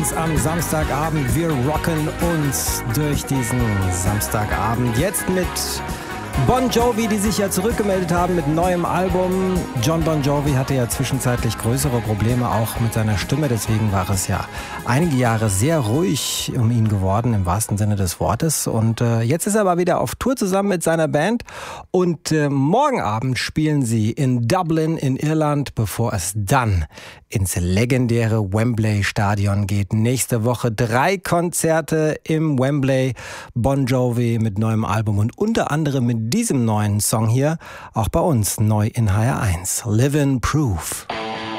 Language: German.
1 am Samstagabend. Wir rocken uns durch diesen Samstagabend. Jetzt mit Bon Jovi, die sich ja zurückgemeldet haben mit neuem Album. John Bon Jovi hatte ja zwischenzeitlich größere Probleme auch mit seiner Stimme. Deswegen war es ja einige Jahre sehr ruhig um ihn geworden, im wahrsten Sinne des Wortes. Und jetzt ist er aber wieder auf Tour zusammen mit seiner Band. Und morgen Abend spielen sie in Dublin in Irland, bevor es dann ins legendäre Wembley-Stadion geht. Nächste Woche 3 Konzerte im Wembley. Bon Jovi mit neuem Album und unter anderem mit diesem neuen Song hier, auch bei uns neu in HR1. Livin' Proof.